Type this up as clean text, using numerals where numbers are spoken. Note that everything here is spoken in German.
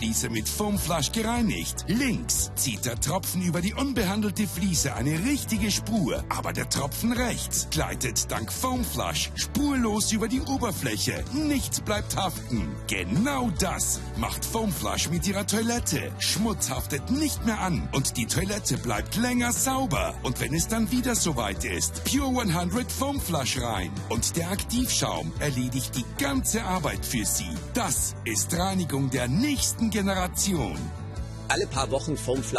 Fliese mit Foamflush gereinigt. Links zieht der Tropfen über die unbehandelte Fliese eine richtige Spur, aber der Tropfen rechts gleitet dank Foamflush spurlos über die Oberfläche. Nichts bleibt haften. Genau das macht Foamflush mit ihrer Toilette. Schmutz haftet nicht mehr an und die Toilette bleibt länger sauber. Und wenn es dann wieder soweit ist, Pure 100 Foamflush rein. Und der Aktivschaum erledigt die ganze Arbeit für Sie. Das ist Reinigung der nächsten Generation. Alle paar Wochen Foamflush